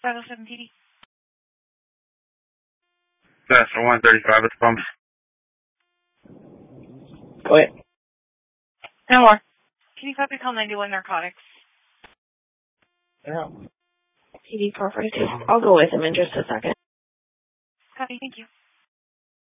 507 PD. That's 135 at the pumps. Go ahead. No more. Can you copy call 91 narcotics? Yeah. PD 442. I'll go with him in just a second. Copy, thank you.